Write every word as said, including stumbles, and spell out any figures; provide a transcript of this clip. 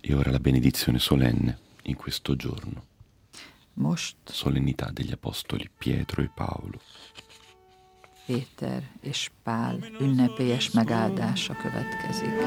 E ora la benedizione solenne in questo giorno. Most Solennità degli apostoli Pietro e Paolo. Péter és Pál ünnepélyes megáldása következik.